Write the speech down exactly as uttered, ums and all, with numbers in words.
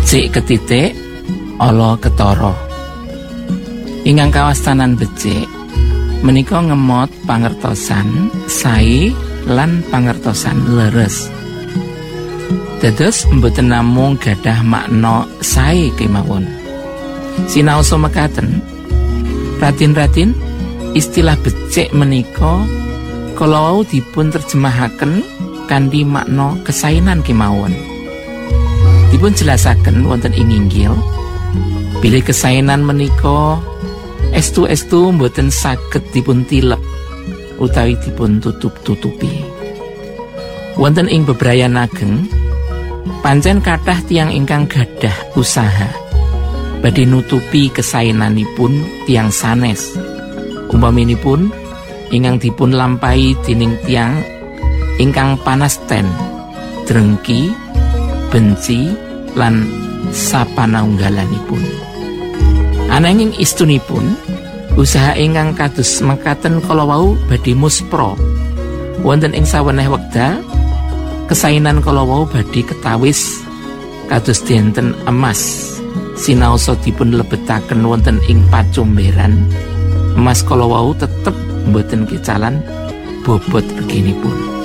becik ketitik ala ketara. Ingkang kawastanan becik menika ngemot pangertosan sae lan pangertosan leres. Dados mboten namung gadah makna sae kemawon. Sinaosa mekaten, radin-radin istilah becik menika kalau dipun terjemahaken kanthi makna kesainan kemawon. Dipun jelasaken wonten ing inggil bilih kesainan menika estu-estu mboten saged dipun tilep utawi dipun tutup-tutupi. Wonten ing bebrayan ageng pancen kathah tiyang ingkang gadah usaha badhe nutupi kesaenanipun tiyang sanes. Umpaminipun ingkang dipun lampahi dening tiyang ingkang panasten, drengki, benci lan sapanunggalanipun. Ananging istunipun usaha ingkang kados mekaten kala wau badhe muspra. Wonten ing saweneh wekdal kesainan kala wau badhe ketawis kados dinten emas sinaosa dipun lebetaken wonten ing pacumberan. Emas kala wau tetep mboten kecalan bobot reginipun.